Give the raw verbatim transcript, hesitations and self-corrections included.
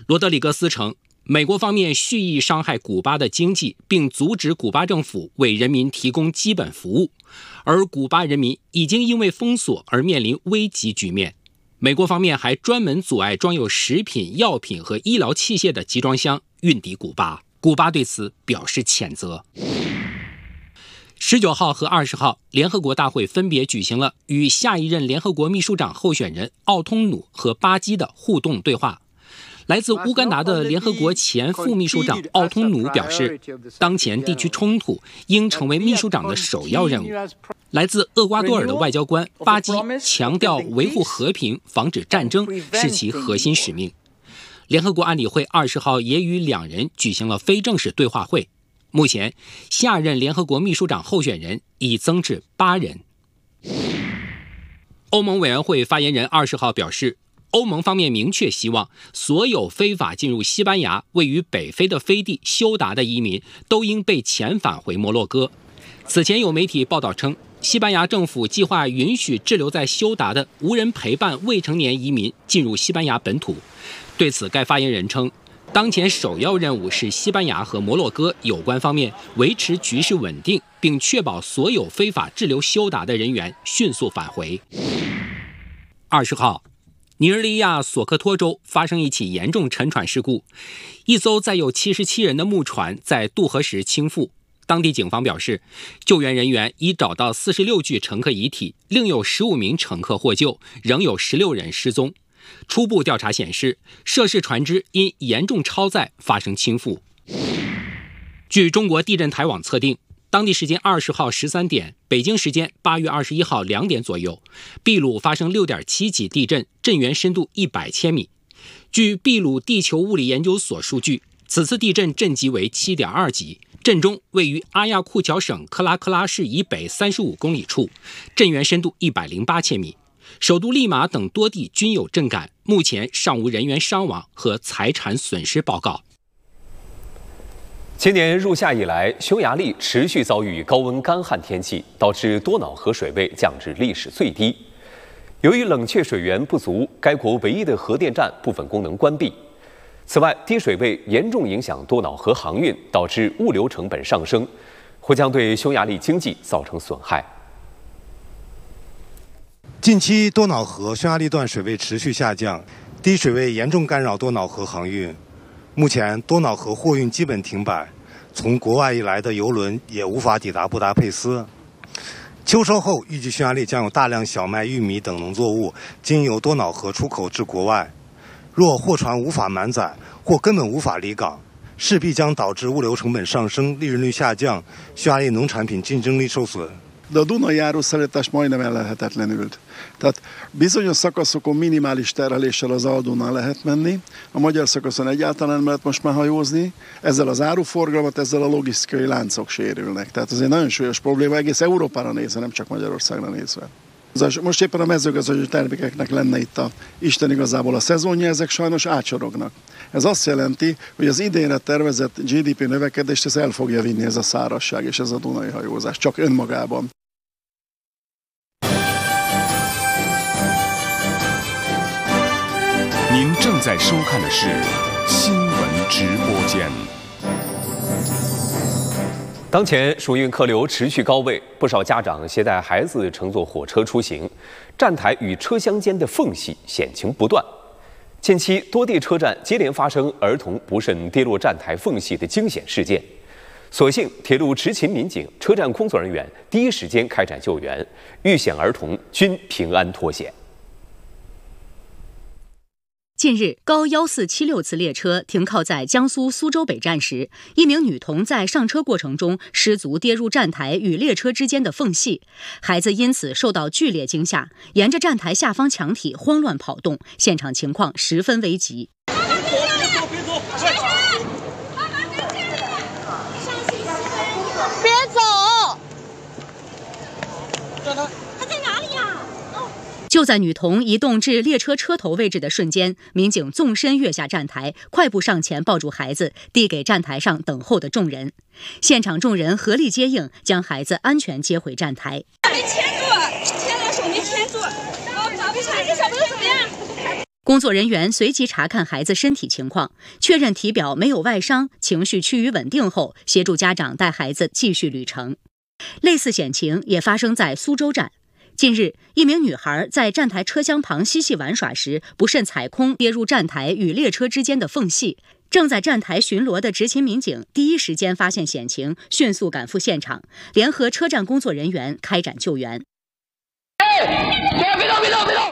罗德里格斯称，美国方面蓄意伤害古巴的经济，并阻止古巴政府为人民提供基本服务，而古巴人民已经因为封锁而面临危急局面。美国方面还专门阻碍装有食品、药品和医疗器械的集装箱运抵古巴。古巴对此表示谴责。十九号和二十号，联合国大会分别举行了与下一任联合国秘书长候选人奥通努和巴基的互动对话。来自乌干达的联合国前副秘书长奥通努表示，当前地区冲突应成为秘书长的首要任务。来自厄瓜多尔的外交官巴基强调，维护和平、防止战争是其核心使命。联合国安理会二十号也与两人举行了非正式对话会。目前，下任联合国秘书长候选人已增至八人。欧盟委员会发言人二十号表示，欧盟方面明确希望所有非法进入西班牙位于北非的飞地休达的移民都应被遣返回摩洛哥。此前有媒体报道称，西班牙政府计划允许滞留在休达的无人陪伴未成年移民进入西班牙本土。对此，该发言人称，当前首要任务是西班牙和摩洛哥有关方面维持局势稳定，并确保所有非法滞留休达的人员迅速返回。二十号，尼日利亚索科托州发生一起严重沉船事故，一艘载有七十七人的木船在渡河时倾覆。当地警方表示，救援人员已找到四十六具乘客遗体，另有十五名乘客获救，仍有十六人失踪。初步调查显示，涉事船只因严重超载发生倾覆。据中国地震台网测定，当地时间二十号十三点，北京时间八月二十一号两点左右，秘鲁发生六点七级地震，震源深度一百千米。据秘鲁地球物理研究所数据，此次地震震级为七点二级，震中位于阿亚库乔省克拉克拉市以北三十五公里处，震源深度一百零八千米。首都利马等多地均有震感，目前尚无人员伤亡和财产损失报告。 今年入夏以来，匈牙利持续遭遇高温干旱天气，导致多瑙河水位降至历史最低。由于冷却水源不足，该国唯一的核电站部分功能关闭。此外，低水位严重影响多瑙河航运，导致物流成本上升，或将对匈牙利经济造成损害。 近期多瑙河匈牙利段水位持续下降，低水位严重干扰多瑙河航运。目前多瑙河货运基本停摆，从国外以来的邮轮也无法抵达布达佩斯。秋收后，预计匈牙利将有大量小麦、玉米等农作物经由多瑙河出口至国外。若货船无法满载，或根本无法离港，势必将导致物流成本上升、利润率下降，匈牙利农产品竞争力受损。 De a Dunai járószállítás majdnem ellehetetlenült. Tehát bizonyos szakaszokon minimális terheléssel az Aldónál lehet menni, a magyar szakaszon egyáltalán nem lehet most már hajózni, ezzel az áruforgalmat, ezzel a logisztikai láncok sérülnek. Tehát ez egy nagyon súlyos probléma, egész Európára nézve, nem csak Magyarországra nézve. Most éppen a mezőgazdasági termékeknek lenne itt a Isten igazából a szezonja, ezek sajnos átsorognak. Ez azt jelenti, hogy az idénre tervezett gé dé pé növekedést ez el fogja vinni ez a szárazság és ez a Dunai hajózás, csak önmagában. 您正在收看的是新闻直播间。 当前暑运客流持续高位，不少家长携带孩子乘坐火车出行，站台与车厢间的缝隙险情不断。近期多地车站接连发生儿童不慎跌落站台缝隙的惊险事件，所幸铁路执勤民警、车站工作人员第一时间开展救援，遇险儿童均平安脱险。 近日，高一四七六次列车停靠在江苏苏州北站时，一名女童在上车过程中失足跌入站台与列车之间的缝隙，孩子因此受到剧烈惊吓，沿着站台下方墙体慌乱跑动，现场情况十分危急。 别走！ 他在哪里呀？就在女童移动至列车车头位置的瞬间，民警纵身跃下站台，快步上前抱住孩子，递给站台上等候的众人。现场众人合力接应，将孩子安全接回站台。 没牵住，牵着手没牵住。小朋友怎么样？ 工作人员随即查看孩子身体情况，确认体表没有外伤，情绪趋于稳定后，协助家长带孩子继续旅程。类似险情也发生在苏州站。近日，一名女孩在站台车厢旁嬉戏玩耍时，不慎踩空，跌入站台与列车之间的缝隙。正在站台巡逻的执勤民警第一时间发现险情，迅速赶赴现场，联合车站工作人员开展救援。哎，别动，别动，别动！